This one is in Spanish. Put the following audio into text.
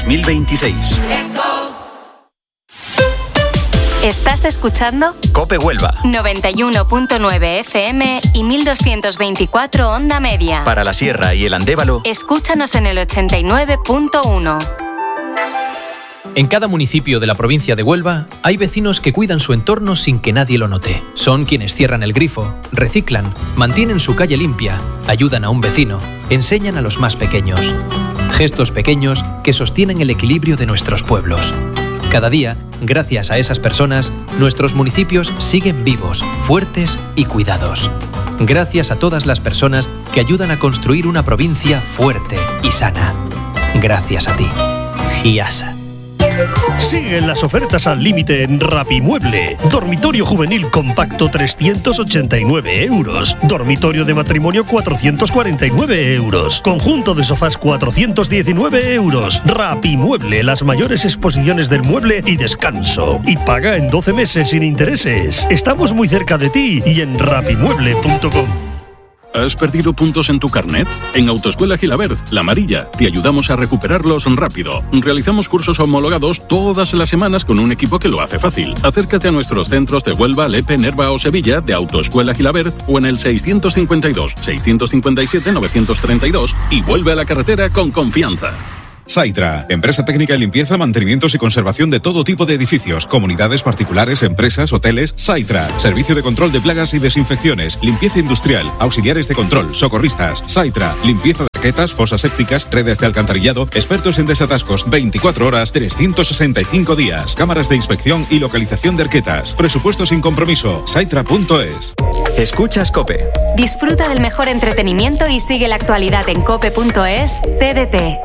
2026. ¿Estás escuchando? COPE Huelva. 91.9 FM y 1224 onda media. Para la Sierra y el Andévalo, escúchanos en el 89.1. En cada municipio de la provincia de Huelva hay vecinos que cuidan su entorno sin que nadie lo note. Son quienes cierran el grifo, reciclan, mantienen su calle limpia, ayudan a un vecino, enseñan a los más pequeños. Gestos pequeños que sostienen el equilibrio de nuestros pueblos. Cada día, gracias a esas personas, nuestros municipios siguen vivos, fuertes y cuidados. Gracias a todas las personas que ayudan a construir una provincia fuerte y sana. Gracias a ti. GIASA. Siguen las ofertas al límite en Rapimueble. Dormitorio juvenil compacto 389 euros. Dormitorio de matrimonio 449 euros. Conjunto de sofás 419 euros. Rapimueble, las mayores exposiciones del mueble y descanso. Y paga en 12 meses sin intereses. Estamos muy cerca de ti y en rapimueble.com. ¿Has perdido puntos en tu carnet? En Autoescuela Gilabert, la amarilla, te ayudamos a recuperarlos rápido. Realizamos cursos homologados todas las semanas con un equipo que lo hace fácil. Acércate a nuestros centros de Huelva, Lepe, Nerva o Sevilla de Autoescuela Gilabert o en el 652-657-932 y vuelve a la carretera con confianza. Saitra, empresa técnica de limpieza, mantenimientos y conservación de todo tipo de edificios, comunidades particulares, empresas, hoteles. Saitra, servicio de control de plagas y desinfecciones, limpieza industrial, auxiliares de control, socorristas. Saitra, limpieza de arquetas, fosas sépticas, redes de alcantarillado, expertos en desatascos, 24 horas, 365 días, cámaras de inspección y localización de arquetas. Presupuesto sin compromiso. Saitra.es. Escuchas COPE. Disfruta del mejor entretenimiento y sigue la actualidad en cope.es TDT.